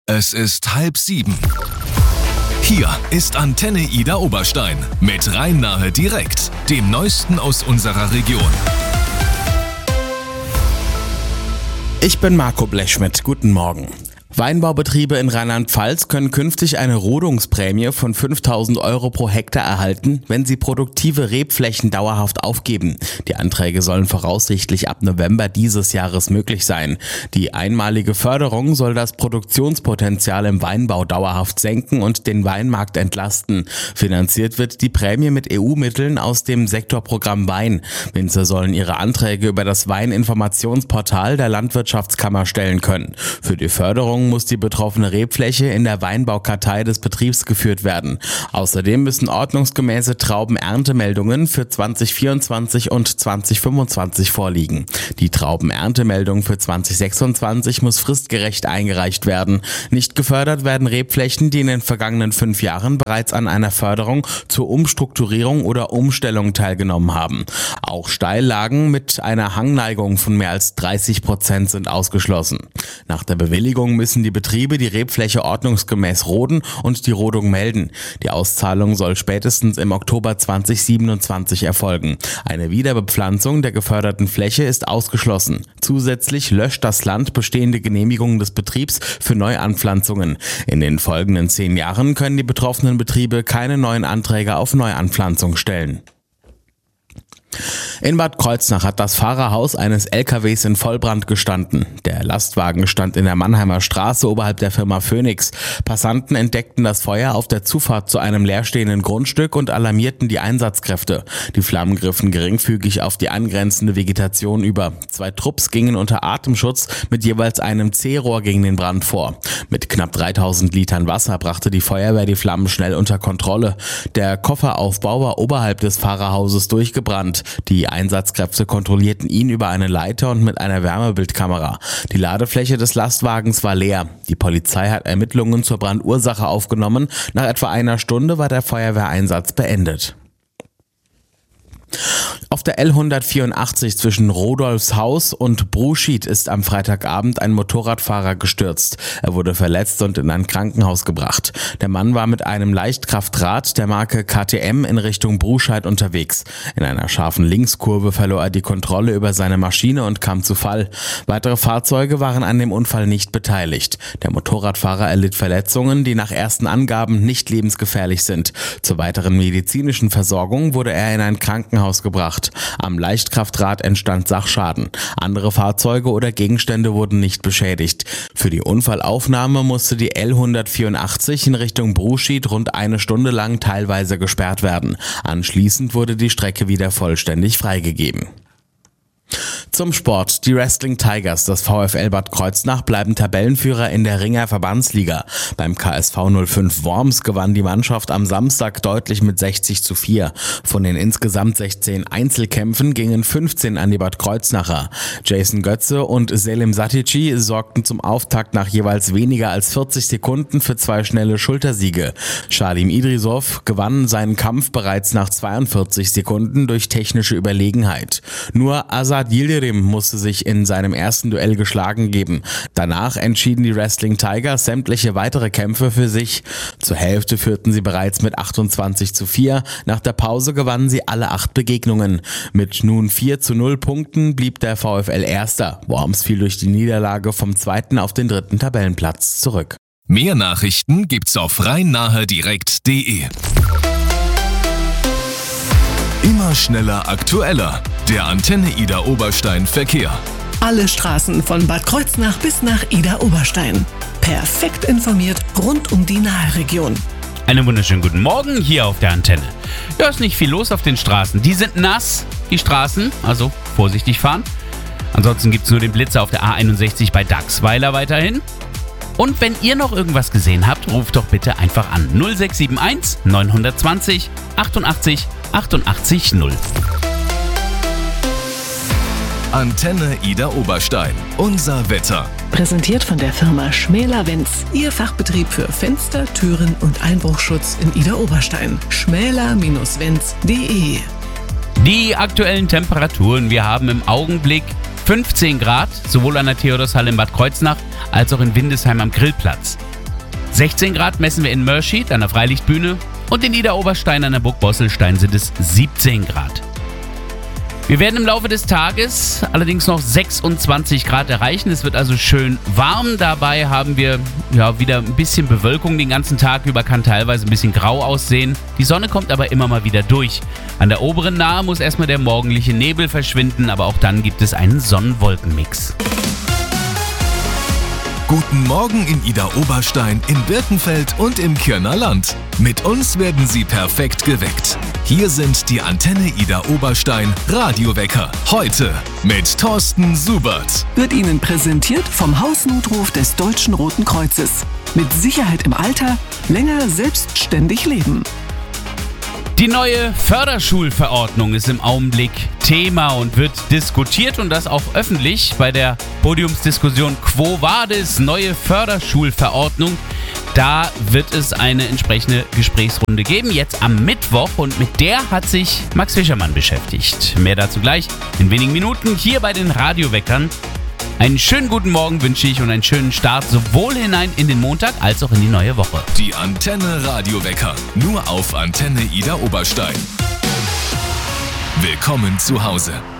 Es ist 6:30. Hier ist Antenne Ida Oberstein mit Rhein-Nahe direkt, dem Neuesten aus unserer Region. Ich bin Marco Blechschmidt, guten Morgen. Weinbaubetriebe in Rheinland-Pfalz können künftig eine Rodungsprämie von 5.000 € pro Hektar erhalten, wenn sie produktive Rebflächen dauerhaft aufgeben. Die Anträge sollen voraussichtlich ab November dieses Jahres möglich sein. Die einmalige Förderung soll das Produktionspotenzial im Weinbau dauerhaft senken und den Weinmarkt entlasten. Finanziert wird die Prämie mit EU-Mitteln aus dem Sektorprogramm Wein. Winzer sollen ihre Anträge über das Weininformationsportal der Landwirtschaftskammer stellen können. Für die Förderung muss die betroffene Rebfläche in der Weinbaukartei des Betriebs geführt werden. Außerdem müssen ordnungsgemäße Traubenerntemeldungen für 2024 und 2025 vorliegen. Die Traubenerntemeldung für 2026 muss fristgerecht eingereicht werden. Nicht gefördert werden Rebflächen, die in den vergangenen 5 Jahren bereits an einer Förderung zur Umstrukturierung oder Umstellung teilgenommen haben. Auch Steillagen mit einer Hangneigung von mehr als 30% sind ausgeschlossen. Nach der Bewilligung müssen die Betriebe die Rebfläche ordnungsgemäß roden und die Rodung melden. Die Auszahlung soll spätestens im Oktober 2027 erfolgen. Eine Wiederbepflanzung der geförderten Fläche ist ausgeschlossen. Zusätzlich löscht das Land bestehende Genehmigungen des Betriebs für Neuanpflanzungen. In den folgenden 10 Jahren können die betroffenen Betriebe keine neuen Anträge auf Neuanpflanzung stellen. In Bad Kreuznach hat das Fahrerhaus eines LKWs in Vollbrand gestanden. Der Lastwagen stand in der Mannheimer Straße oberhalb der Firma Phoenix. Passanten entdeckten das Feuer auf der Zufahrt zu einem leerstehenden Grundstück und alarmierten die Einsatzkräfte. Die Flammen griffen geringfügig auf die angrenzende Vegetation über. 2 Trupps gingen unter Atemschutz mit jeweils einem C-Rohr gegen den Brand vor. Mit knapp 3000 Litern Wasser brachte die Feuerwehr die Flammen schnell unter Kontrolle. Der Kofferaufbau war oberhalb des Fahrerhauses durchgebrannt. Die Einsatzkräfte kontrollierten ihn über eine Leiter und mit einer Wärmebildkamera. Die Ladefläche des Lastwagens war leer. Die Polizei hat Ermittlungen zur Brandursache aufgenommen. Nach etwa einer Stunde war der Feuerwehreinsatz beendet. Auf der L184 zwischen Rodolfshaus und Bruschied ist am Freitagabend ein Motorradfahrer gestürzt. Er wurde verletzt und in ein Krankenhaus gebracht. Der Mann war mit einem Leichtkraftrad der Marke KTM in Richtung Bruscheid unterwegs. In einer scharfen Linkskurve verlor er die Kontrolle über seine Maschine und kam zu Fall. Weitere Fahrzeuge waren an dem Unfall nicht beteiligt. Der Motorradfahrer erlitt Verletzungen, die nach ersten Angaben nicht lebensgefährlich sind. Zur weiteren medizinischen Versorgung wurde er in ein Krankenhaus gebracht. Am Leichtkraftrad entstand Sachschaden. Andere Fahrzeuge oder Gegenstände wurden nicht beschädigt. Für die Unfallaufnahme musste die L184 in Richtung Bruschied rund 1 Stunde lang teilweise gesperrt werden. Anschließend wurde die Strecke wieder vollständig freigegeben. Zum Sport. Die Wrestling Tigers des VfL Bad Kreuznach bleiben Tabellenführer in der Ringer Verbandsliga. Beim KSV 05 Worms gewann die Mannschaft am Samstag deutlich mit 60:4. Von den insgesamt 16 Einzelkämpfen gingen 15 an die Bad Kreuznacher. Jason Götze und Selim Satici sorgten zum Auftakt nach jeweils weniger als 40 Sekunden für 2 schnelle Schultersiege. Shalim Idrisov gewann seinen Kampf bereits nach 42 Sekunden durch technische Überlegenheit. Nur Azad Yildirim musste sich in seinem ersten Duell geschlagen geben. Danach entschieden die Wrestling Tigers sämtliche weitere Kämpfe für sich. Zur Hälfte führten sie bereits mit 28:4. Nach der Pause gewannen sie alle 8 Begegnungen. Mit nun 4:0 Punkten blieb der VfL Erster. Worms fiel durch die Niederlage vom 2. auf den 3. Tabellenplatz zurück. Mehr Nachrichten gibt's auf rhein-nahe-direkt.de. Immer schneller, aktueller. Der Antenne Ida Oberstein Verkehr. Alle Straßen von Bad Kreuznach bis nach Ida Oberstein. Perfekt informiert rund um die Nahe-Region. Einen wunderschönen guten Morgen hier auf der Antenne. Ja, ist nicht viel los auf den Straßen. Die sind nass, die Straßen, also vorsichtig fahren. Ansonsten gibt es nur den Blitzer auf der A61 bei Dachsweiler weiterhin. Und wenn ihr noch irgendwas gesehen habt, ruft doch bitte einfach an 0671 920 88 88 0. Antenne Ida Oberstein. Unser Wetter. Präsentiert von der Firma Schmäler-Wenz. Ihr Fachbetrieb für Fenster, Türen und Einbruchschutz in Ida Oberstein. schmäler-wenz.de. Die aktuellen Temperaturen. Wir haben im Augenblick 15 Grad, sowohl an der Theodorshalle in Bad Kreuznach als auch in Windesheim am Grillplatz. 16 Grad messen wir in Mörschied an der Freilichtbühne und in Idar-Oberstein an der Burg Bosselstein sind es 17 Grad. Wir werden im Laufe des Tages allerdings noch 26 Grad erreichen. Es wird also schön warm. Dabei haben wir wieder ein bisschen Bewölkung den ganzen Tag über, kann teilweise ein bisschen grau aussehen. Die Sonne kommt aber immer mal wieder durch. An der oberen Nahe muss erstmal der morgendliche Nebel verschwinden, aber auch dann gibt es einen Sonn-Wolken-Mix. Guten Morgen in Idar-Oberstein, in Birkenfeld und im Kirner Land. Mit uns werden Sie perfekt geweckt. Hier sind die Antenne Idar-Oberstein Radiowecker. Heute mit Thorsten Subert. Wird Ihnen präsentiert vom Hausnotruf des Deutschen Roten Kreuzes. Mit Sicherheit im Alter, länger selbstständig leben. Die neue Förderschulverordnung ist im Augenblick Thema und wird diskutiert und das auch öffentlich bei der Podiumsdiskussion Quo Vadis, neue Förderschulverordnung. Da wird es eine entsprechende Gesprächsrunde geben, jetzt am Mittwoch, und mit der hat sich Max Fischermann beschäftigt. Mehr dazu gleich in wenigen Minuten hier bei den Radioweckern. Einen schönen guten Morgen wünsche ich und einen schönen Start sowohl hinein in den Montag als auch in die neue Woche. Die Antenne Radiowecker, nur auf Antenne Idar-Oberstein. Willkommen zu Hause.